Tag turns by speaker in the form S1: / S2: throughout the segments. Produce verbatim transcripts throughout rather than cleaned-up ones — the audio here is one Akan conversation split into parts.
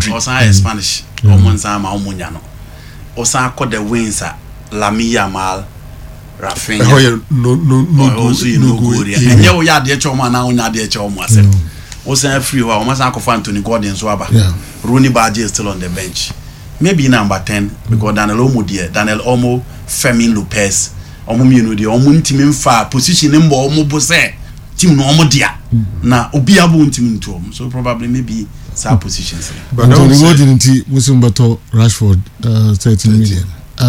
S1: Pedri.
S2: Osan Spanish. Omonza ma omunya no. Osan ko the wins a Lamine Yamal, Rafinha.
S1: Oh yeah, no no no
S2: also you no good. And you ya de choma na unya de choma asem. Osan free wa omasan ko Anthony Gordon so aba. Rooney Bardi is still on the bench. Maybe number ten because Daniel Olmo there, Daniel Olmo, Fermin Lopez, Omo mienu de omo ntimi mfa position mbo omo bo say team no omo dia. Na obi abo ntimi ntom. So probably maybe some positions.
S3: But Anthony Gordon nti Musimbato Rashford uh, thirteen million.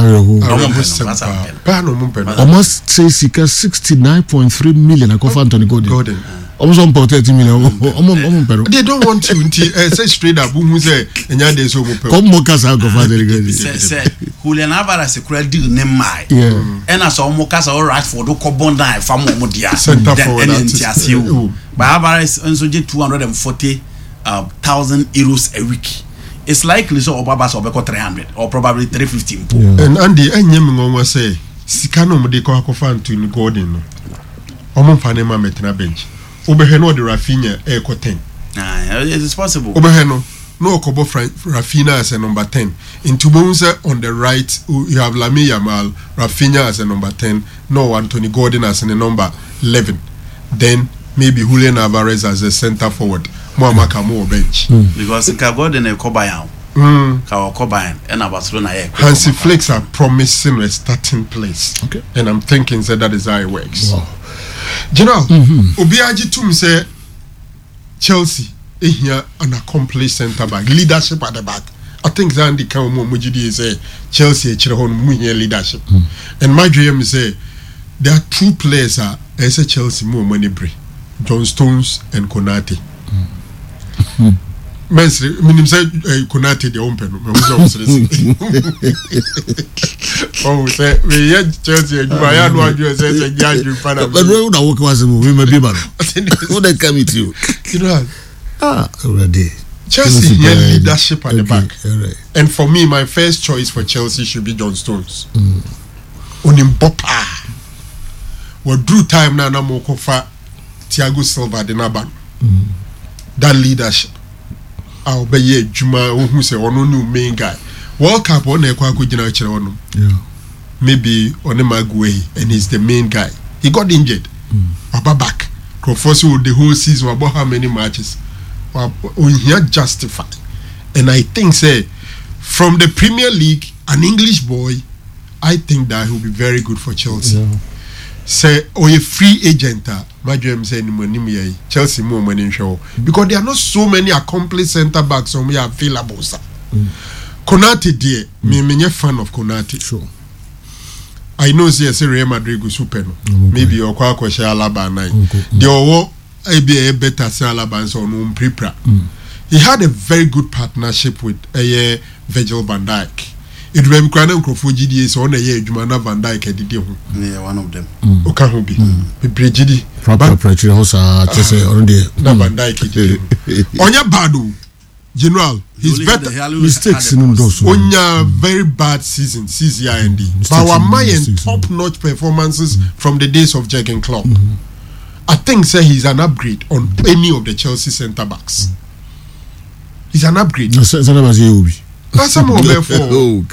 S3: Almost say sika sixty-nine point three million akofa Anthony Gordon.
S1: Gordon.
S3: Almost on thirty million.
S1: They don't want you until uh, say straight up who say enya dey so mo pe.
S3: Come mo kasa akofa Anthony Gordon.
S2: Say say Julian Alvarez kura deal ne mai.
S3: Yeah.
S2: And as mo kasa o Rashford ko bonda fa mo mo dia.
S1: Center forward
S2: that is. But Alvarez also get two hundred forty thousand euros a week. It's likely so Obaba Obeko three hundred or probably three fifty.
S1: Yeah. And Andy, enyem ngonwa say sikano mo de ko akofa Anthony Gordon no. Omo fane ma metna bench. Obehe no de Rafinha e ko ten.
S2: Ah, it is possible.
S1: Obehe no no okobo Rafinha as a number ten. In Tubonza on the right you have Lamine Yamal, Rafinha as a number ten, no Anthony Gordon as a number eleven. Then maybe Julian Alvarez as a center forward. Muamma Kamo bench.
S3: Mm.
S2: Because Ka Gordon e Kobayan.
S1: Mm.
S2: Ka Kobayan and Barcelona e.
S1: Hansi Flick are promising a starting place.
S3: Okay.
S1: And I'm thinking that that is how it works.
S3: Wow.
S1: You know,
S3: mm-hmm.
S1: Obiaji Tum say Chelsea here an accomplished centre back, leadership at the back. I think Zandy Kamo Mujidi say Chelsea Chirahon Munya leadership.
S3: Mm.
S1: And my dream say there are two players are as a Chelsea more money bring. John Stones and Konate.
S3: Mm.
S1: Men's minim say Konate the open. Oh, say we had Chelsea. You are not you say say you father.
S3: But we would walk was we may be man. What they come with you?
S1: You know.
S3: Ah, already.
S1: Chelsea here leadership at
S3: okay,
S1: the back.
S3: Right.
S1: And for me, my first choice for Chelsea should be John Stones.
S3: Mm.
S1: Onimbopa. We drew time now na mo kofa Thiago Silva de Naban.
S3: Mm.
S1: That leadership. I'll be ye Juma who say ono new main guy. World Cup on e kwa ko gina kire ono.
S3: Yeah.
S1: Maybe Onemaguei and he's the main guy. He got injured.
S3: Mm.
S1: Aba back. Conforso the whole season about how many matches. We here justify. And I think say from the Premier League, an English boy, I think that he'll be very good for Chelsea.
S3: Yeah.
S1: Say or a free agent, my dream say ni Chelsea more money show because there are not so many accomplished centre backs on we are available. Mm. Konate dear, me me fan of Konate.
S3: Sure.
S1: I know say Real Madrid go super no.
S3: Okay.
S1: Maybe your kwa kwa Alaba nine.
S3: Okay.
S1: The owo I be a better say Alaba so no prepra. He had a very good partnership with a uh, Virgil van Dijk. It will be quite a G D S on a year Jumana van Dijk did you?
S2: Yeah, one of them.
S1: Okay, who be? Be Brigidi.
S3: Proper pressure house to say on the
S1: Van Dijk. Onya Badu. General, he's better.
S3: Mistakes in those.
S1: Onya very bad season, C C I N D. But our Mayan top-notch performances mm-hmm. from the days of Jurgen Klopp. Mm-hmm. I think say he's an upgrade on any of the Chelsea centre backs. Mm-hmm. He's an upgrade.
S3: No, centre backs you be.
S1: That's some of therefore.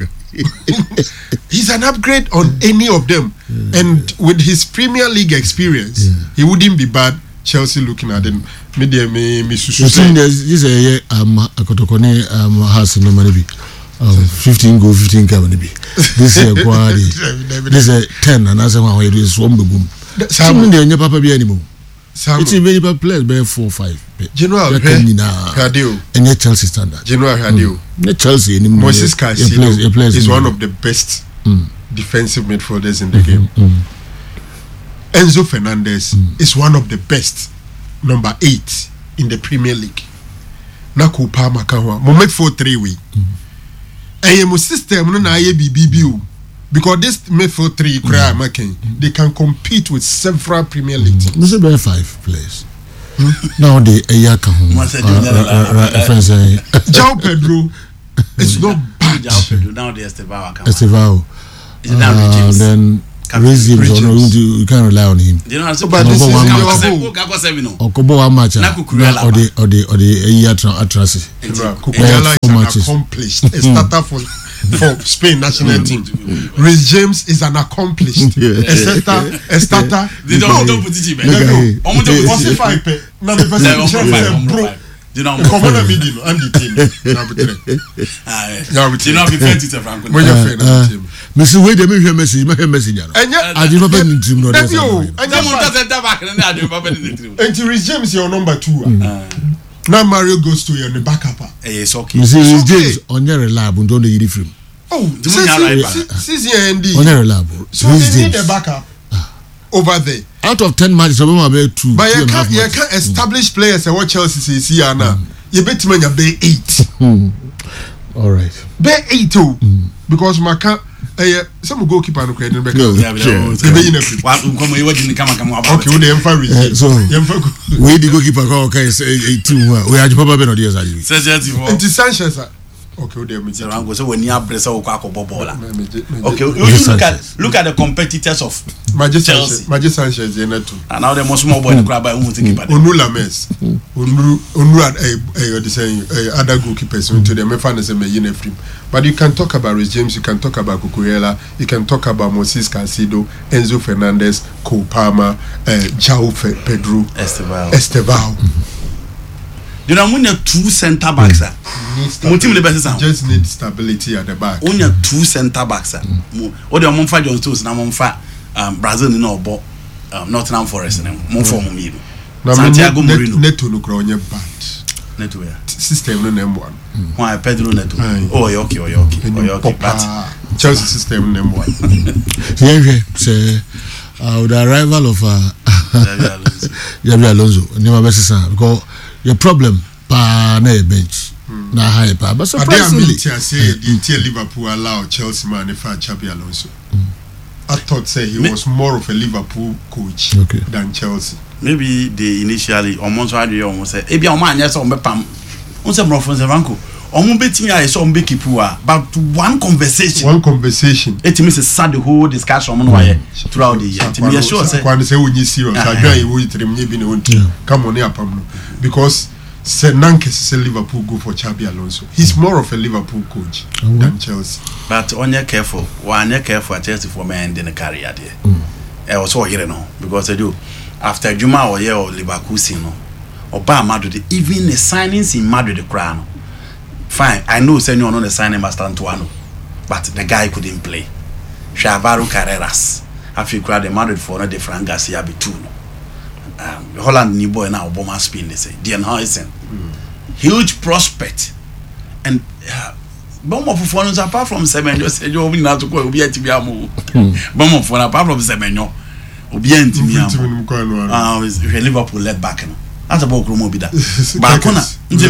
S1: He's an upgrade on any of them, yeah. And with his Premier League experience, yeah. He wouldn't be bad. Chelsea looking at him. Media me me susu.
S3: This is a um akotokone um has no money be. Um fifteen go fifteen come be. This is a quality. This is a ten and as one way is one begum. Some dey papa be anymore. It's a very bad players be four five.
S1: General Radio.
S3: And Chelsea standard.
S1: General Radio.
S3: Not Chelsea anymore.
S1: Moses Caicedo is one of the best mm. defensive midfielders in the
S3: mm-hmm.
S1: game.
S3: Mm.
S1: Enzo Fernandez mm. is one of the best, number eight in the Premier League. Naku pa makawa mo make four three way. Eh mo system no na aye B B B because this midfield three cry making they can compete with several Premier League teams.
S3: Must be five players. Now the Ayaka friends
S1: João Pedro it's not bad.
S2: João Pedro now the Estevao
S3: Estevao. Then raise him, so no, you can't rely on him.
S2: You know,
S1: but this is
S3: one
S1: the
S3: Okobo one match. Or the or the or the year atrocity.
S1: Kukurela is an accomplished a starter for for Spain national team. Reece James is an accomplished a starter a starter.
S2: They don't don't put it in.
S1: No, no. Falsify pe. Na me person bro. You know, come on, meeting and the team. Now we team. Now we friends with Franco. When you're friend of the team.
S3: Mister Wade, me hear message, me hear message.
S1: And yeah,
S3: I did not be in team. No,
S1: that's you. And someone doesn't have back, and I do not be in the team. And Reece James, your number two. Now Mario goes to your backup.
S2: It's okay.
S3: Mister Reece James on your lab and don't need film.
S1: Oh, C C N D
S3: on your lab.
S1: So they need a backup over there.
S3: Out of ten matches, I'm about two.
S1: But you can't, you can't establish players and what Chelsea says here now. You bet me you bay eight.
S3: All right.
S1: Bay eight too, because my can. Eh, some goalkeeper no credit back.
S2: Yeah,
S1: they be in a flip.
S2: What come you watching the camera come about?
S1: Okay, we dey emphasize.
S3: So we the goalkeeper go okay say eighteen. We had Papa Ben Odias ali.
S2: Sanchez for.
S1: It is Sanchez. Okay, we dey me.
S2: Rango so when you press o kwa ko bobola. Okay, you look at look at the competitors of
S1: Manchester Chelsea. Manchester Sanchez dey na too.
S2: And now the most small boy the crab by who think about.
S1: Onu Lames. Onu Onu eh eh the same other goalkeepers into them me fan say me yin free. But you can talk about Reece James, you can talk about Cucurella, you can talk about Moses Caicedo, Enzo Fernandez, Cole Palmer, uh, João Pedro,
S2: Estevao.
S1: Estevao.
S2: You know, when you two centre backs,
S1: just need stability at the back.
S2: When you two centre backs, what do you want? John Stones now want um Brazil no ball, um Nottingham Forest and more for me.
S1: Santiago Moreno. Neto no grow bad.
S2: Neto ya.
S1: System no name one.
S2: Why Pedro Neto? Oh, okay, okay, okay, okay. But
S1: Chelsea system name one.
S3: Yeah, say uh, with the arrival of uh, Xabi Alonso, never best son because your problem pa na bench na high pa. But surprisingly,
S1: I say the Liverpool allow Chelsea man if I Xabi Alonso. I thought say he was more of a Liverpool coach
S3: okay.
S1: than Chelsea.
S2: Maybe they initially almost had you almost say, "Ebi ọmọ anya sọ ọmọ pam." On say bro from Franco. Ọmọ betimi I saw ọmọ keep but one conversation.
S1: One conversation.
S2: It means sad the whole discussion ọmọ no why throughout the year. To be sure say.
S1: When say we need serious, I join you with them be no come on here pam no. Because say Nanke say Liverpool go for Xabi Alonso. He's more of a Liverpool coach mm-hmm. than Chelsea.
S2: But on your careful, one you careful at Chelsea for man in the career there. I was so here now because I do after Juma or year or Liverpool no or by Madrid even the signings in Madrid the crown. Fine, I know say no the signing master Antoine, but the guy couldn't play. Alvaro Carreras after crowd the Madrid for no the Fran Garcia be two. Um, Holland new boy now Obama Spain they say Dean Huijsen mm. huge prospect and uh, bomb of performance apart from Semenyo say you win now to go obi ati bi amu bomb of fun apart from Semenyo obi ati bi amu ah Liverpool led back no that's about Kromo bi da ba kona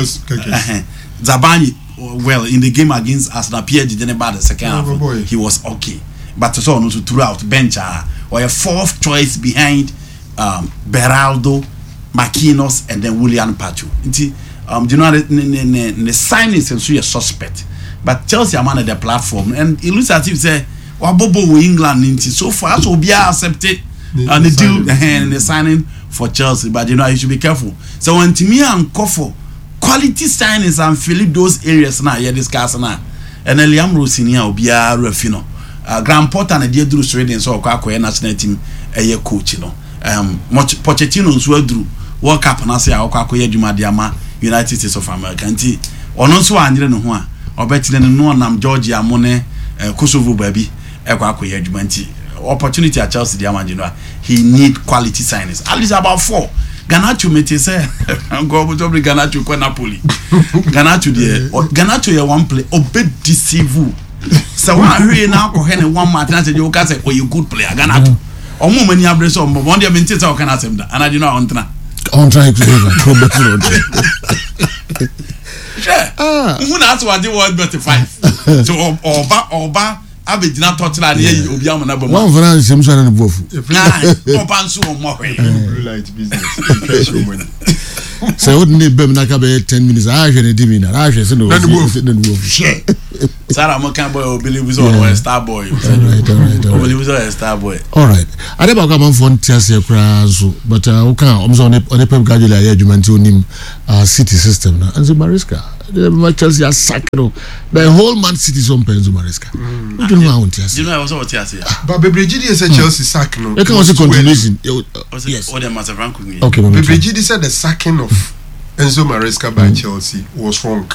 S2: Zabani well in the game against Arsenal Pierre didn't bad the second half oh, he was okay but so no throughout bench uh, or a fourth choice behind Um, Beraldo, Marquinhos, and then William Pacho. Um, do you know the, the, the sign is a suspect, but Chelsea are on the platform, and it looks as if say, "Well, Bobo England into so far so be accepted and the deal and the signing for Chelsea." But you know you should be careful. So when Timmy and Kofo quality signings and fill those areas now, you discuss now, and then Liam Rosinia will be a refino. Graham Potter and the Drew Sweden so Kwakwe national team a coach, you know. Um, Pochettino nso aduru World Cup na say akwa akoye adwuma de ama United States of America nti ono nso anyere ne ho a obetine ne no nam Georgia mo ne Kosovo baby ekwa akoye adwuma nti opportunity at Chelsea de ama you know he need quality signings at least about four. Garnacho mete say go but obri Garnacho kwa Napoli Garnacho de Garnacho ye one play obed deceive so one hwe na akọ he ne one match na say you can say oh you good player Garnacho omo mani abre so mo won dia menti say o kana asem da ana you know on tena
S3: on try to go back to road
S2: ah who na aso ade world bet five so oba oba abegina totela na yi obi am na ba
S3: one France sem so na bofu
S2: na oba nso mo hwe
S1: blue light business fresh money
S3: say what need bem na ka be ten minutes ah hwe ne di mi na ah hwe se no na bofu
S2: Sarah Mokan boy will believe so or a star boy.
S3: All right, all right, all right.
S2: Believe so a star boy.
S3: All right. I never come on for Tiasia Krazo, but I uh, can't. I'm on a Pep Guardiola argument to him uh, City system now. Enzo Maresca. The Chelsea are sacked. The whole Man City is on Enzo Maresca.
S2: Mm.
S3: You don't know how Tiasia.
S2: You know I was on Tiasia.
S1: But Bebrejidi is a Chelsea sack no.
S3: You can also continuation.
S2: Yes. Or the Master Franco.
S3: Okay.
S1: Bebrejidi said the sacking of Enzo Maresca by mm. Chelsea was wrong.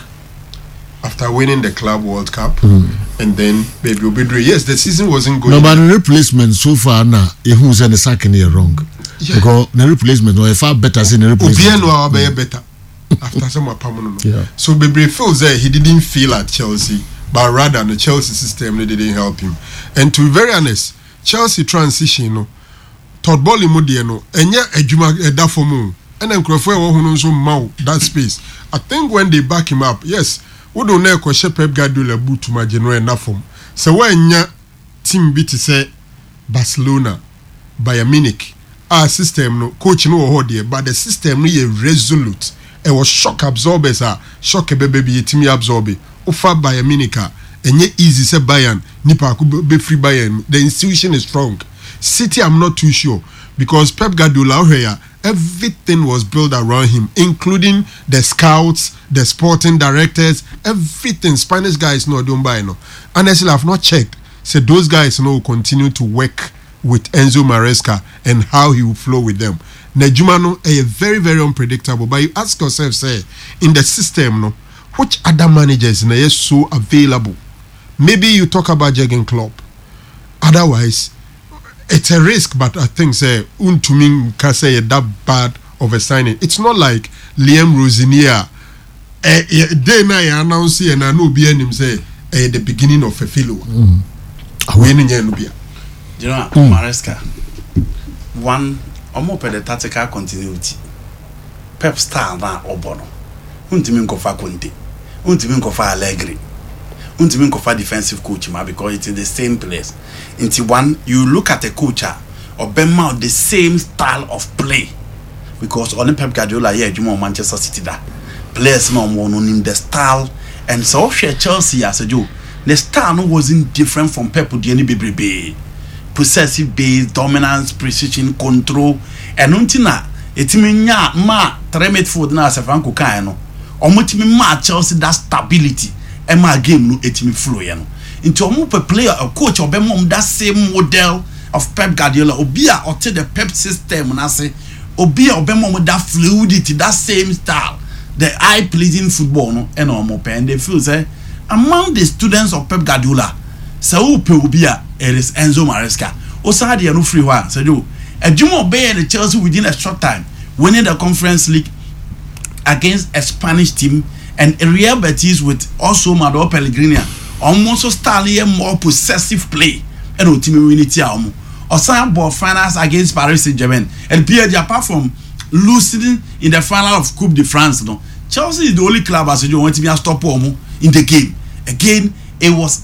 S1: After winning the Club World Cup, mm. and then Baby Obedre, yes, the season wasn't going.
S3: No, but the replacement so far now, who's in the second year wrong? Yeah. Because the replacement was far better than the replacement.
S1: Obiano mm. better after some permanent. Yeah. So Baby feels that he didn't feel at Chelsea, but rather the Chelsea system they didn't help him. And to be very honest, Chelsea transition, no, Todd Boehly Modiano, and yeah, a Juma da for moon, and then Crawford who so mau that space. I think when they back him up, yes. We don't know if Pep Guardiola boot to my general enough. So when ya team beat say Barcelona, Bayern Munich, our system no coach no hold there, but the system no ye resolute. It was shock absorbers ah, shock a baby team absorb. Ofa Bayern Munich and ye easy say Bayern, nipa could be free Bayern. The institution is strong. City I'm not too sure because Pep Guardiola here. Everything was built around him, including the scouts, the sporting directors, everything. Spanish guys no don't buy no. Honestly, I've not checked. So those guys no will continue to work with Enzo Maresca and how he will flow with them. Nejuma no a very very unpredictable. But you ask yourself, say in the system no, which other managers na so available? Maybe you talk about Jurgen Klopp. Otherwise. It's a risk, but I think say Untuming can say that bad of a signing. It's not like Liam Rosenior. Eh, day na announce and I know be him say eh the beginning of a filo.
S2: Mm. You know, mm. Maresca. One, almost the tactical continuity. Pep style na obono. Untuming kofa Conte. Untuming kofa Allegri. Untiming kofa defensive coach ma because it's in the same place. Into one, you look at a coach or Benma the same style of play because on Pep Guardiola here, you know Manchester City that players no more in the style and so share Chelsea as a Joe. The style no wasn't different from Pep Diani Bibi. Possessive base, dominance, precision, control, and untina etiminya ma tremet food na as a Franco Kano. Or mutimi ma Chelsea that stability. Emma game no etimi flow ya no into omo pe player a coach obemom that same model of Pep Guardiola obia or the Pep system na say obia obemom that fluidity that same style the eye pleasing football no and omo pe and they feel say among the students of Pep Guardiola say who pe obia it is Enzo Maresca osa de no free one say do adwuma obey the Chelsea within a short time winning the Conference League against a Spanish team. And Real Betis with also Mado Pellegrini almost style more possessive play and ultimately win it almo. Or some ball finals against Paris Saint-Germain. And P S G apart from losing in the final of Coupe de France, no. Chelsea is the only club as you want to be a stop in the game. Again, it was